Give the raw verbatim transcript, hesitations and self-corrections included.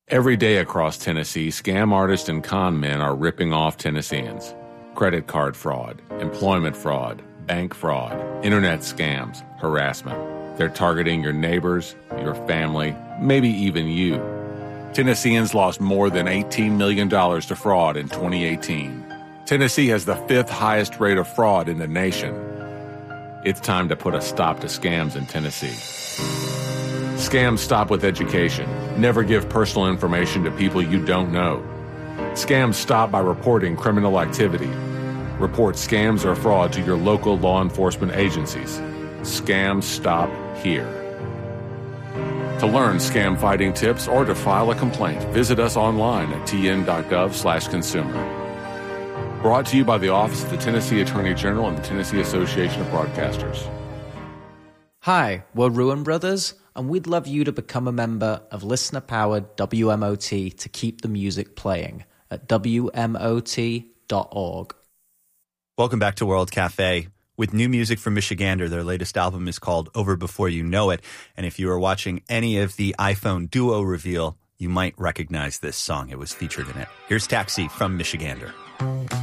Every day across Tennessee, scam artists and con men are ripping off Tennesseans. Credit card fraud, employment fraud, bank fraud, internet scams, harassment. They're targeting your neighbors, your family, maybe even you. Tennesseans lost more than eighteen million dollars to fraud in twenty eighteen. Tennessee has the fifth highest rate of fraud in the nation. It's time to put a stop to scams in Tennessee. Scams stop with education. Never give personal information to people you don't know. Scams stop by reporting criminal activity. Report scams or fraud to your local law enforcement agencies. Scams stop here. To learn scam fighting tips or to file a complaint, visit us online at t n dot gov slash consumer. Brought to you by the Office of the Tennessee Attorney General and the Tennessee Association of Broadcasters. Hi, we're Ruin Brothers, and we'd love you to become a member of listener-powered W M O T to keep the music playing at w m o t dot org. Welcome back to World Cafe. With new music from Michigander, their latest album is called Over Before You Know It, and if you were watching any of the iPhone Duo reveal, you might recognize this song. It was featured in it. Here's Taxi from Michigander.